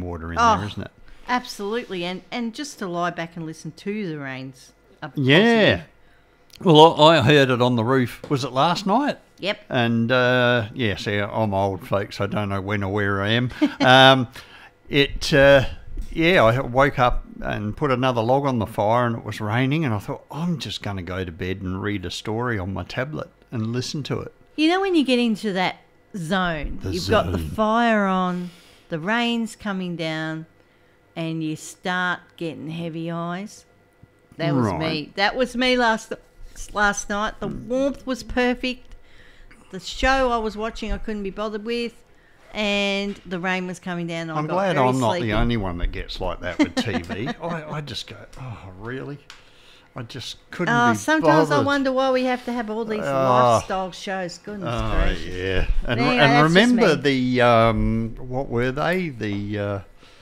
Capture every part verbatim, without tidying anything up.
rainwater in Oh, there, isn't it? Absolutely. And, and just to lie back and listen to the rains. Are Yeah. positive. Well, I I heard it on the roof. Was it last night? Yep. And, uh, yes, yeah, I'm old, folks. I don't know when or where I am. um, it, uh, yeah, I woke up and put another log on the fire and it was raining and I thought, I'm just going to go to bed and read a story on my tablet and listen to it. You know when you get into that zone, The you've got the zone. fire on, the rain's coming down, and you start getting heavy eyes. That was Right. me. That was me last last night. The warmth was perfect. The show I was watching I couldn't be bothered with, and the rain was coming down. And I'm I got glad very I'm not sleepy. the only one that gets like that with T V. I, I just go, oh, really? I just couldn't Oh, be sometimes I bothered. wonder why we have to have all these Oh. lifestyle shows. Goodness Oh, gracious. yeah. And, Anyway, and that's just remember me. the, um, what were they? The, uh,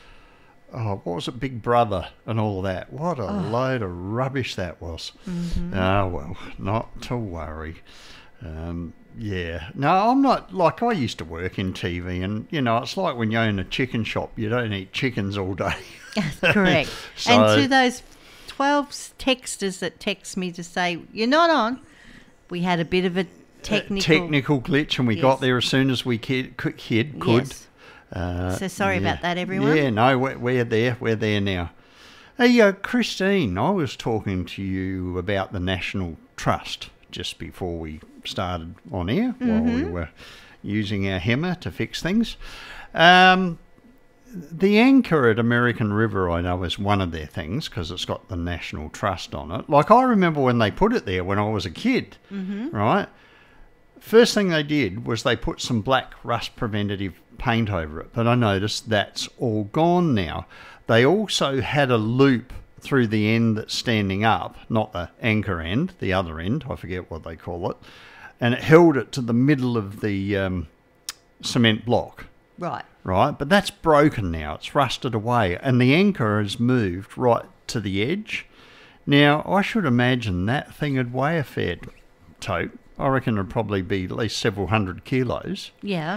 oh, what was it? Big Brother and all that. What a load of rubbish that was. Mm-hmm. Ah, well, not to worry. Um, yeah. No, I'm not, like, I used to work in T V and, you know, it's like when you own a chicken shop, you don't eat chickens all day. Correct. So- and to those twelve texters that text me to say, you're not on, we had a bit of a technical... Technical glitch and we Yes. got there as soon as we kid, could, kid, could. Yes. Uh, So sorry yeah. about that, everyone. Yeah, no, we're, we're there. We're there now. Hey, uh, Christine, I was talking to you about the National Trust just before we started on air while Mm-hmm. we were using our hammer to fix things. Um, the anchor at American River, I know, is one of their things because it's got the National Trust on it. Like, I remember when they put it there when I was a kid, Mm-hmm. right? First thing they did was they put some black rust preventative paint over it, but I noticed that's all gone now. They also had a loop through the end that's standing up, not the anchor end, the other end, I forget what they call it, and it held it to the middle of the um, cement block, Right. right? But that's broken now, it's rusted away, and the anchor has moved right to the edge. Now, I should imagine that thing would weigh a fair tote. I reckon it'd probably be at least several hundred kilos. Yeah.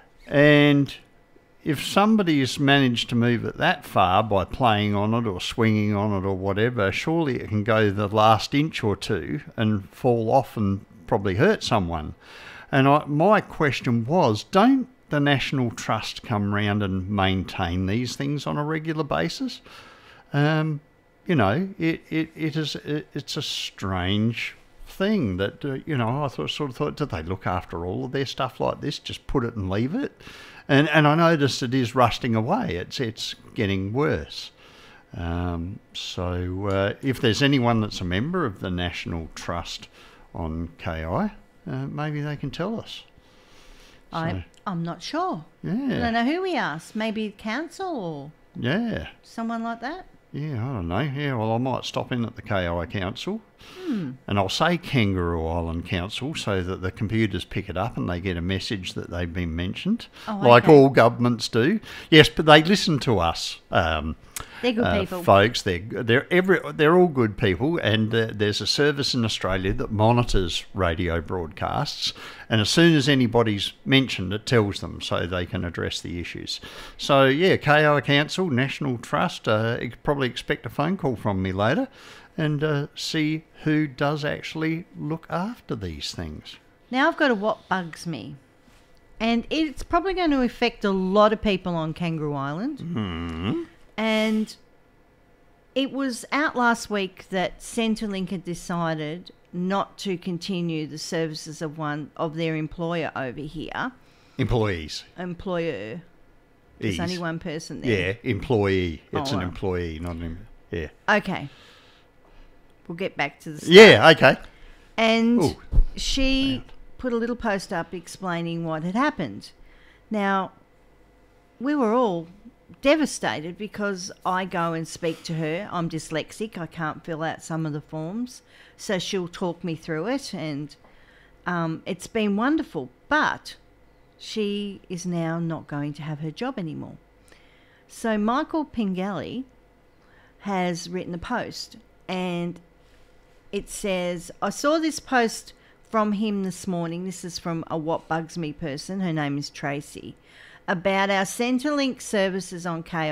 And if somebody's managed to move it that far by playing on it or swinging on it or whatever, surely it can go the last inch or two and fall off and probably hurt someone. And I, my question was, don't the National Trust come round and maintain these things on a regular basis? Um, you know, it, it, it is it, it's a strange thing that, uh, you know, I thought, sort of thought, did they look after all of their stuff like this? Just put it and leave it? And and I noticed it is rusting away. It's it's getting worse. Um, so uh, if there's anyone that's a member of the National Trust on K I, uh, maybe they can tell us. I, I'm not sure. I Yeah, don't know who we asked. Maybe council or yeah, someone like that? yeah. I don't know. Yeah, well, I might stop in at the K I Council, and I'll say Kangaroo Island Council so that the computers pick it up and they get a message that they've been mentioned, Oh, like okay. all governments do. Yes, but they listen to us. Um, They're good uh, people. folks. They're they're every they're all good people, and uh, there's a service in Australia that monitors radio broadcasts, and as soon as anybody's mentioned, it tells them so they can address the issues. So yeah, K O Council, National Trust. Uh, you could probably expect a phone call from me later, and uh, see who does actually look after these things. Now I've got a what bugs me. And it's probably going to affect a lot of people on Kangaroo Island. Hmm. And it was out last week that Centrelink had decided not to continue the services of one of their employer over here. Employees. Employer. There's Ease. only one person there. Yeah, employee. It's Oh, an well. employee, not an. Em- yeah. Okay. We'll get back to the start. Yeah. Okay. And Ooh. she put a little post up explaining what had happened. Now, we were all devastated because I go and speak to her. I'm dyslexic. I can't fill out some of the forms. So she'll talk me through it. And um, it's been wonderful. But she is now not going to have her job anymore. So Michael Pingelli has written a post, and it says, I saw this post from him this morning. This is from a What Bugs Me person. Her name is Tracy. About our Centrelink services on K